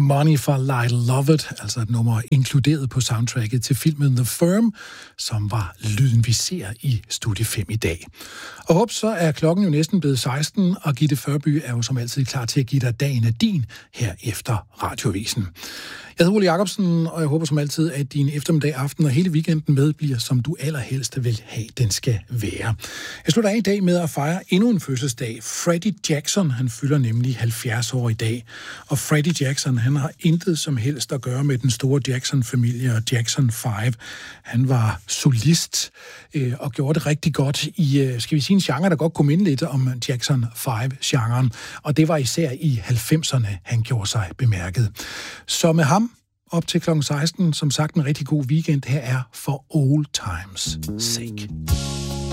Money for Light Love It, altså et nummer inkluderet på soundtracket til filmen The Firm, som var lyden, vi ser i Studie 5 i dag. Og håb, så er klokken jo næsten blevet 16, og Gitte Førby er jo som altid klar til at give dig dagen af din her efter Radioavisen. Jeg hedder Ole Jacobsen, og jeg håber som altid, at din eftermiddag, aften og hele weekenden med bliver, som du allerhelst vil have, den skal være. Jeg slutter af i dag med at fejre endnu en fødselsdag. Freddie Jackson, han fylder nemlig 70 år i dag. Og Freddie Jackson, han har intet som helst at gøre med den store Jackson-familie og Jackson 5. Han var solist og gjorde det rigtig godt i, skal vi sige, en genre, der godt kunne minde lidt om Jackson 5-genren. Og det var især i 90'erne, han gjorde sig bemærket. Så med ham op til kl. 16, som sagt en rigtig god weekend. Her er For Old Times Sake.